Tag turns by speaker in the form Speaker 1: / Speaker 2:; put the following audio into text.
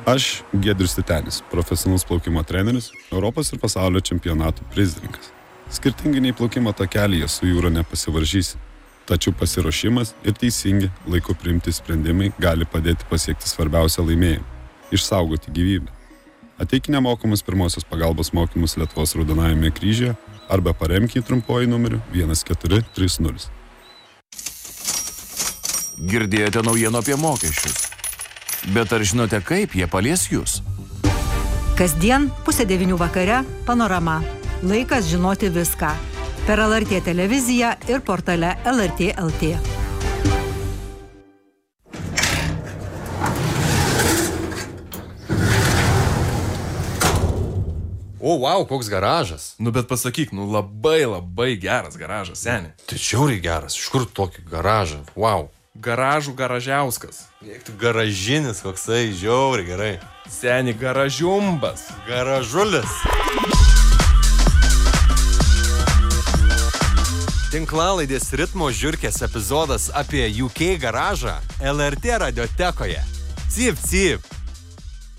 Speaker 1: Aš Giedrius Titenis, profesionalus plaukimo treneris, Europos ir pasaulio čempionatų prizininkas. Skirtingai nei plaukimo takelyje su jūra nepasivaržysi, tačiau pasiruošimas ir teisingi laiku priimti sprendimai gali padėti pasiekti svarbiausią laimėjimą – išsaugoti gyvybę. Ateik nemokamus pirmosios pagalbos mokymus Lietuvos Raudonajame kryžiuje arba paremk jį trumpuoju numeriu 1430.
Speaker 2: Girdėjote naujienų apie mokesčius. Bet ar žinote, kaip jie palies jūs?
Speaker 3: Kasdien 8:30 vakare Panorama. Laikas žinoti viską. Per LRT televiziją ir portale LRT LT.
Speaker 4: O, wow, koks garažas.
Speaker 5: Nu, bet pasakyk, labai geras garažas, seni.
Speaker 4: Tai čiauriai geras. Iš kur tokį garažą? Wow.
Speaker 5: Garažų garažiauskas.
Speaker 4: Jeigu garažinis koksai, žiauriai gerai.
Speaker 5: Seni garažiumbas.
Speaker 4: Garažulis. Tinklalaidės Ritmo žiurkės epizodas apie UK garažą LRT radiotekoje. Cyp, cyp.